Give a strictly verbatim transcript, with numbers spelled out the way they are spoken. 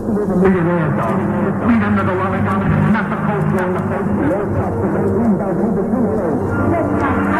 Look at there, dog. The sweet under the lollipop, not the cold one.